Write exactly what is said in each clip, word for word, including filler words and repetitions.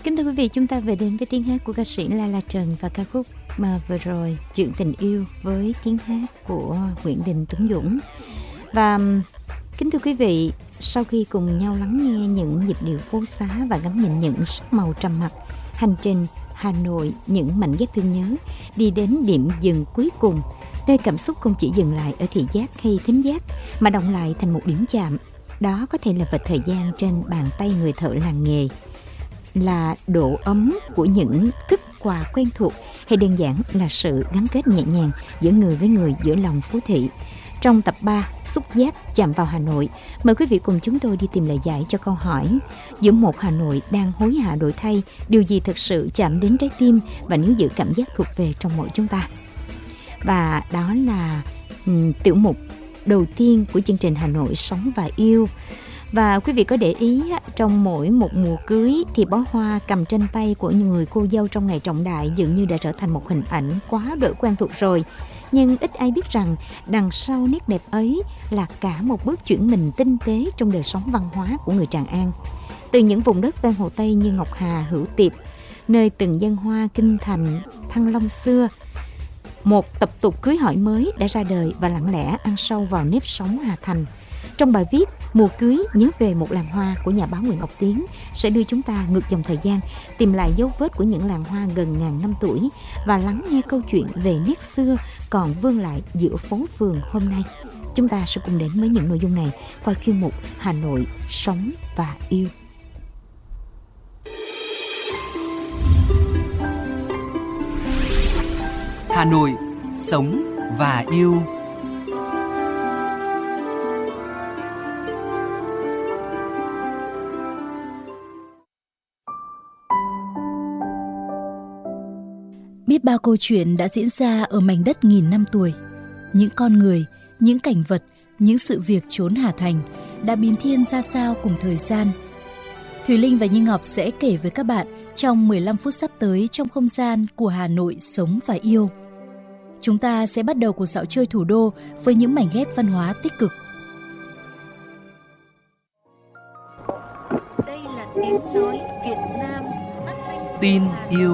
Kính thưa quý vị, chúng ta về đến với tiếng hát của ca sĩ La La Trần và ca khúc mà vừa rồi Chuyện Tình Yêu với tiếng hát của Nguyễn Đình Tuấn Dũng. Và kính thưa quý vị, sau khi cùng nhau lắng nghe những nhịp điệu phố xá và ngắm nhìn những sắc màu trầm mặc, hành trình Hà Nội những mảnh ghép thương nhớ đi đến điểm dừng cuối cùng, nơi cảm xúc không chỉ dừng lại ở thị giác hay thính giác mà đọng lại thành một điểm chạm. Đó có thể là vệt thời gian trên bàn tay người thợ làng nghề, là độ ấm của những thức quà quen thuộc, hay đơn giản là sự gắn kết nhẹ nhàng giữa người với người giữa lòng phố thị. Trong tập ba Xúc giác chạm vào Hà Nội, mời quý vị cùng chúng tôi đi tìm lời giải cho câu hỏi: giữa một Hà Nội đang hối hả đổi thay, điều gì thực sự chạm đến trái tim và níu giữ cảm giác thuộc về trong mỗi chúng ta? Và đó là um, tiểu mục đầu tiên của chương trình Hà Nội Sống và Yêu. Và quý vị có để ý, trong mỗi một mùa cưới thì bó hoa cầm trên tay của những người cô dâu trong ngày trọng đại dường như đã trở thành một hình ảnh quá đổi quen thuộc rồi. Nhưng ít ai biết rằng đằng sau nét đẹp ấy là cả một bước chuyển mình tinh tế trong đời sống văn hóa của người Tràng An. Từ những vùng đất ven Hồ Tây như Ngọc Hà, Hữu Tiệp, nơi từng dân hoa kinh thành Thăng Long xưa, một tập tục cưới hỏi mới đã ra đời và lặng lẽ ăn sâu vào nếp sống Hà Thành. Trong bài viết Mùa cưới nhớ về một làng hoa của nhà báo Nguyễn Ngọc Tiến sẽ đưa chúng ta ngược dòng thời gian, tìm lại dấu vết của những làng hoa gần ngàn năm tuổi và lắng nghe câu chuyện về nét xưa còn vương lại giữa phố phường hôm nay. Chúng ta sẽ cùng đến với những nội dung này qua chuyên mục Hà Nội Sống và Yêu. Hà Nội Sống và Yêu. Biết bao câu chuyện đã diễn ra ở mảnh đất nghìn năm tuổi. Những con người, những cảnh vật, những sự việc chốn Hà Thành đã biến thiên ra sao cùng thời gian. Thùy Linh và Như Ngọc sẽ kể với các bạn trong mười lăm phút sắp tới trong không gian của Hà Nội Sống và Yêu. Chúng ta sẽ bắt đầu cuộc dạo chơi thủ đô với những mảnh ghép văn hóa tích cực. Đây là tiếng nói Việt Nam. Tin yêu.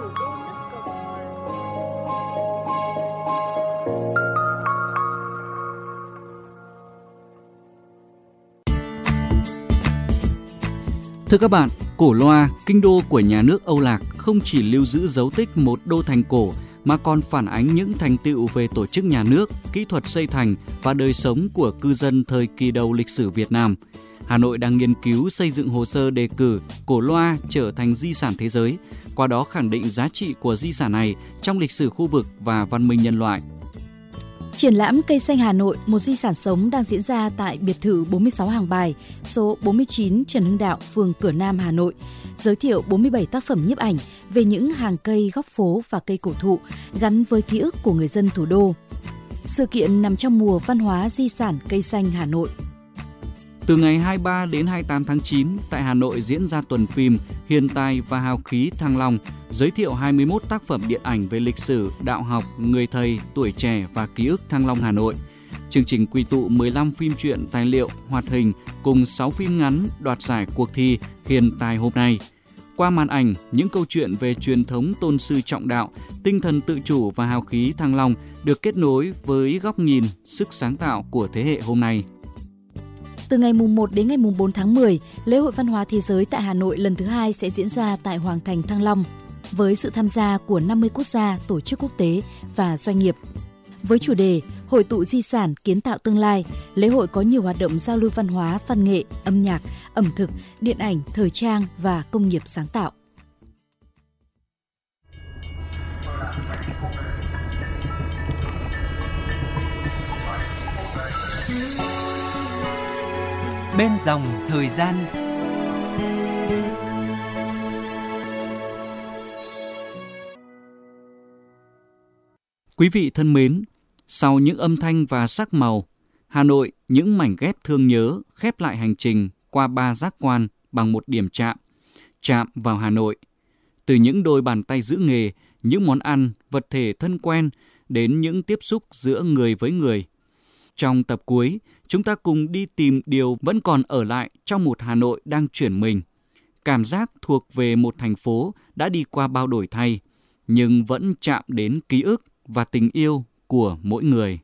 Thưa các bạn, Cổ Loa, kinh đô của nhà nước Âu Lạc, không chỉ lưu giữ dấu tích một đô thành cổ mà còn phản ánh những thành tựu về tổ chức nhà nước, kỹ thuật xây thành và đời sống của cư dân thời kỳ đầu lịch sử Việt Nam. Hà Nội đang nghiên cứu xây dựng hồ sơ đề cử Cổ Loa trở thành di sản thế giới, qua đó khẳng định giá trị của di sản này trong lịch sử khu vực và văn minh nhân loại. Triển lãm Cây xanh Hà Nội, một di sản sống đang diễn ra tại biệt thự bốn mươi sáu Hàng Bài, số bốn mươi chín Trần Hưng Đạo, phường Cửa Nam, Hà Nội, giới thiệu bốn mươi bảy tác phẩm nhiếp ảnh về những hàng cây góc phố và cây cổ thụ gắn với ký ức của người dân thủ đô. Sự kiện nằm trong mùa văn hóa di sản Cây xanh Hà Nội. Từ ngày hai mươi ba đến hai mươi tám tháng chín, tại Hà Nội diễn ra tuần phim Hiền tài và hào khí Thăng Long, giới thiệu hai mươi mốt tác phẩm điện ảnh về lịch sử, đạo học, người thầy, tuổi trẻ và ký ức Thăng Long Hà Nội. Chương trình quy tụ mười lăm phim truyện, tài liệu, hoạt hình cùng sáu phim ngắn đoạt giải cuộc thi Hiền tài hôm nay. Qua màn ảnh, những câu chuyện về truyền thống tôn sư trọng đạo, tinh thần tự chủ và hào khí Thăng Long được kết nối với góc nhìn, sức sáng tạo của thế hệ hôm nay. Từ ngày mùng một đến ngày mùng bốn tháng mười, lễ hội văn hóa thế giới tại Hà Nội lần thứ hai sẽ diễn ra tại Hoàng thành Thăng Long với sự tham gia của năm mươi quốc gia, tổ chức quốc tế và doanh nghiệp. Với chủ đề Hội tụ di sản kiến tạo tương lai, lễ hội có nhiều hoạt động giao lưu văn hóa, văn nghệ, âm nhạc, ẩm thực, điện ảnh, thời trang và công nghiệp sáng tạo. Bên dòng thời gian. Quý vị thân mến, sau những âm thanh và sắc màu, Hà Nội những mảnh ghép thương nhớ khép lại hành trình qua ba giác quan bằng một điểm chạm, chạm vào Hà Nội. Từ những đôi bàn tay giữ nghề, những món ăn, vật thể thân quen đến những tiếp xúc giữa người với người. Trong tập cuối, chúng ta cùng đi tìm điều vẫn còn ở lại trong một Hà Nội đang chuyển mình. cảm giác thuộc về một thành phố đã đi qua bao đổi thay, nhưng vẫn chạm đến ký ức và tình yêu của mỗi người.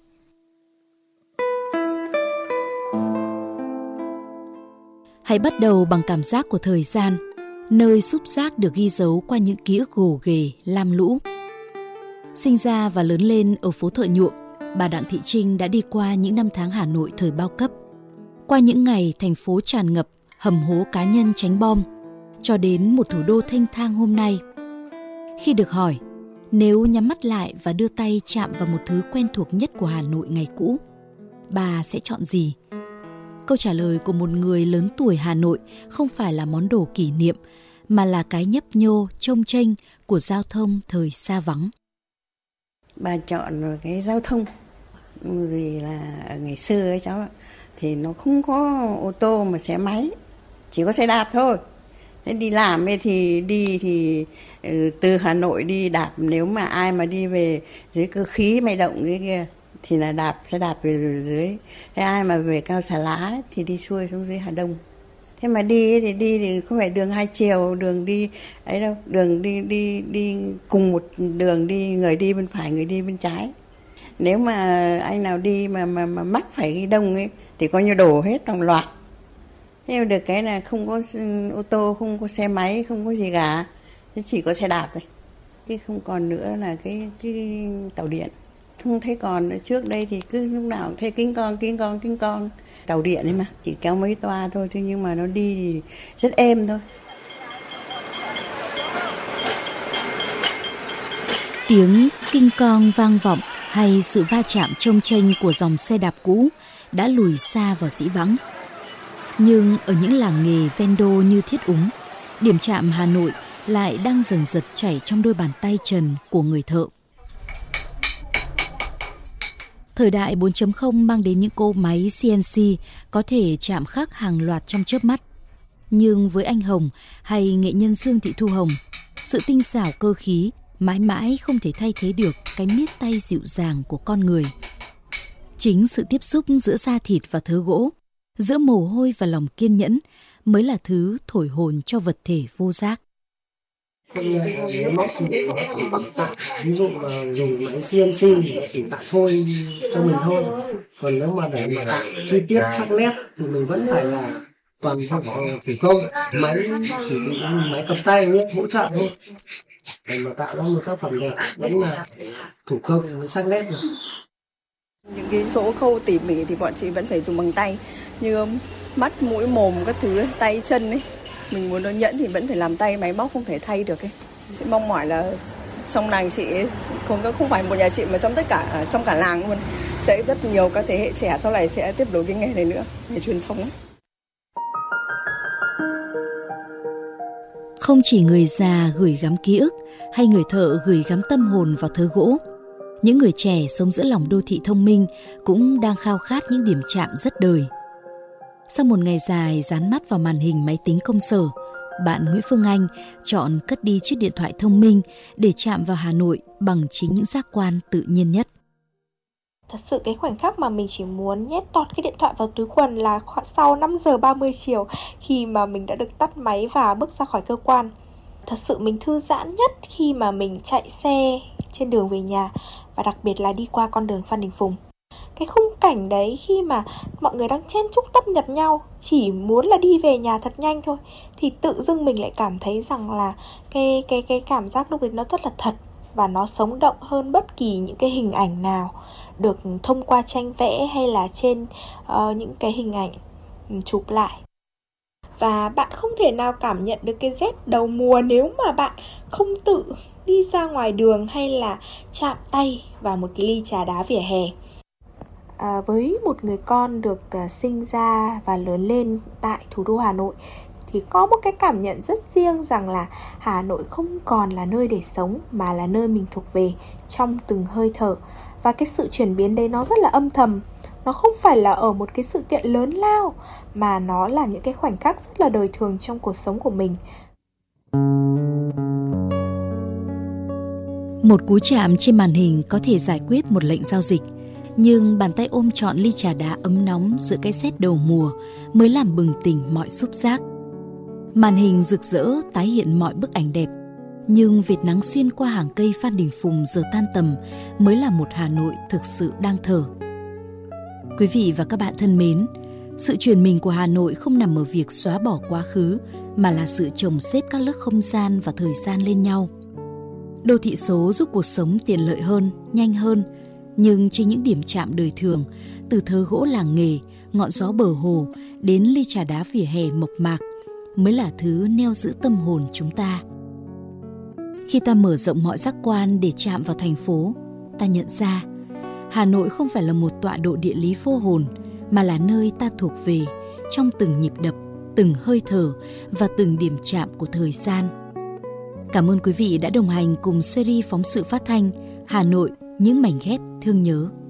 Hãy bắt đầu bằng cảm giác của thời gian, nơi xúc giác được ghi dấu qua những ký ức gồ ghề, lam lũ. Sinh ra và lớn lên ở phố Thợ Nhuộm, bà Đặng Thị Trinh đã đi qua những năm tháng Hà Nội thời bao cấp. Qua những ngày thành phố tràn ngập, hầm hố cá nhân tránh bom, cho đến một thủ đô thênh thang hôm nay. Khi được hỏi, nếu nhắm mắt lại và đưa tay chạm vào một thứ quen thuộc nhất của Hà Nội ngày cũ, bà sẽ chọn gì? Câu trả lời của một người lớn tuổi Hà Nội không phải là món đồ kỷ niệm, mà là cái nhấp nhô, chông chênh của giao thông thời xa vắng. Bà chọn cái giao thông, vì là ngày xưa ấy cháu ạ, thì nó không có ô tô mà xe máy, chỉ có xe đạp thôi. Thế đi làm ấy thì đi thì từ Hà Nội đi đạp, nếu mà ai mà đi về dưới Cơ Khí May Động cái kia thì là đạp, xe đạp về dưới. Thế ai mà về Cao Xà Lá thì đi xuôi xuống dưới Hà Đông. Thế mà đi thì đi thì không phải đường hai chiều, đường đi ấy đâu, đường đi đi đi cùng một đường đi, người đi bên phải, người đi bên trái. Nếu mà anh nào đi mà mà mà mắc phải cái đông ấy thì coi như đổ hết đồng loạt. Thế mà được cái là không có ô tô, không có xe máy, không có gì cả, thế chỉ có xe đạp này. Cái không còn nữa là cái cái tàu điện. Không thấy còn nữa. Trước đây thì cứ lúc nào cũng thấy kinh con, kinh con, kinh con. Tàu điện ấy mà, chỉ kéo mấy toa thôi, thế nhưng mà nó đi thì rất êm thôi. Tiếng kinh con vang vọng hay sự va chạm chông chênh của dòng xe đạp cũ đã lùi xa vào dĩ vãng. Nhưng ở những làng nghề ven đô như Thiết Úng, điểm chạm Hà Nội lại đang dần dật chảy trong đôi bàn tay trần của người thợ. Thời đại bốn chấm không mang đến những cỗ máy xê en xê có thể chạm khắc hàng loạt trong chớp mắt. Nhưng với anh Hồng hay nghệ nhân Dương Thị Thu Hồng, sự tinh xảo cơ khí mãi mãi không thể thay thế được cái miết tay dịu dàng của con người. Chính sự tiếp xúc giữa da thịt và thớ gỗ, giữa mồ hôi và lòng kiên nhẫn mới là thứ thổi hồn cho vật thể vô giác. Máy móc thì nó chỉ tạo, ví dụ mà dùng máy xê en xê thì nó chỉ tạo phôi cho mình thôi. Còn nếu mà để mà tạo chi tiết sắc nét thì mình vẫn phải là toàn bằng thủ công. Máy chỉ máy cầm tay biết hỗ trợ thôi. Để mà tạo ra một tác phẩm đẹp vẫn là thủ công với sắc nét được. Những cái số khâu tỉ mỉ thì bọn chị vẫn phải dùng bằng tay, như mắt, mũi, mồm các thứ, tay chân ấy. Mình muốn nó nhẫn thì vẫn phải làm tay, máy móc không thể thay được ấy. Chị mong mỏi là trong làng chị ấy, không không phải một nhà chị mà trong tất cả trong cả làng luôn, sẽ rất nhiều các thế hệ trẻ sau này sẽ tiếp nối cái nghề này nữa, nghề truyền thống ấy. Không chỉ người già gửi gắm ký ức hay người thợ gửi gắm tâm hồn vào thớ gỗ, những người trẻ sống giữa lòng đô thị thông minh cũng đang khao khát những điểm chạm rất đời. Sau một ngày dài dán mắt vào màn hình máy tính công sở, bạn Nguyễn Phương Anh chọn cất đi chiếc điện thoại thông minh để chạm vào Hà Nội bằng chính những giác quan tự nhiên nhất. Thật sự cái khoảnh khắc mà mình chỉ muốn nhét tọt cái điện thoại vào túi quần là khoảng sau năm giờ ba mươi chiều, khi mà mình đã được tắt máy và bước ra khỏi cơ quan. Thật sự mình thư giãn nhất khi mà mình chạy xe trên đường về nhà, và đặc biệt là đi qua con đường Phan Đình Phùng. Cái khung cảnh đấy khi mà mọi người đang chen chúc tấp nhập nhau, chỉ muốn là đi về nhà thật nhanh thôi, thì tự dưng mình lại cảm thấy rằng là cái, cái, cái cảm giác lúc đấy nó rất là thật, và nó sống động hơn bất kỳ những cái hình ảnh nào được thông qua tranh vẽ hay là trên uh, những cái hình ảnh chụp lại. Và bạn không thể nào cảm nhận được cái rét đầu mùa nếu mà bạn không tự đi ra ngoài đường hay là chạm tay vào một cái ly trà đá vỉa hè. À, với một người con được uh, sinh ra và lớn lên tại thủ đô Hà Nội thì có một cái cảm nhận rất riêng rằng là Hà Nội không còn là nơi để sống mà là nơi mình thuộc về trong từng hơi thở. Và cái sự chuyển biến đấy nó rất là âm thầm. Nó không phải là ở một cái sự kiện lớn lao, mà nó là những cái khoảnh khắc rất là đời thường trong cuộc sống của mình. Một cú chạm trên màn hình có thể giải quyết một lệnh giao dịch, nhưng bàn tay ôm trọn ly trà đá ấm nóng giữa cái rét đầu mùa mới làm bừng tỉnh mọi xúc giác. Màn hình rực rỡ tái hiện mọi bức ảnh đẹp, nhưng vệt nắng xuyên qua hàng cây Phan Đình Phùng giờ tan tầm mới là một Hà Nội thực sự đang thở. Quý vị và các bạn thân mến, sự chuyển mình của Hà Nội không nằm ở việc xóa bỏ quá khứ, mà là sự chồng xếp các lớp không gian và thời gian lên nhau. Đô thị số giúp cuộc sống tiện lợi hơn, nhanh hơn, nhưng trên những điểm chạm đời thường, từ thớ gỗ làng nghề, ngọn gió bờ hồ đến ly trà đá vỉa hè mộc mạc, mới là thứ neo giữ tâm hồn chúng ta. Khi ta mở rộng mọi giác quan để chạm vào thành phố, ta nhận ra Hà Nội không phải là một tọa độ địa lý vô hồn, mà là nơi ta thuộc về trong từng nhịp đập, từng hơi thở và từng điểm chạm của thời gian. Cảm ơn quý vị đã đồng hành cùng series phóng sự phát thanh Hà Nội, những mảnh ghép thương nhớ.